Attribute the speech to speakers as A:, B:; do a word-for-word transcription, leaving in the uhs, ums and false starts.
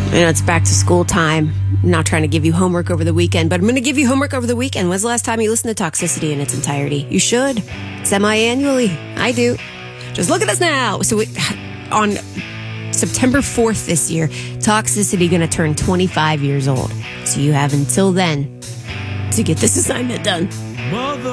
A: You know, it's back to school time. I'm not trying to give you homework over the weekend, but I'm going to give you homework over the weekend. When's the last time you listened to Toxicity in its entirety? You should. Semi-annually. I do. Just look at us now. So we, on September fourth this year, Toxicity going to turn twenty-five years old. So you have until then to get this assignment done. Mother.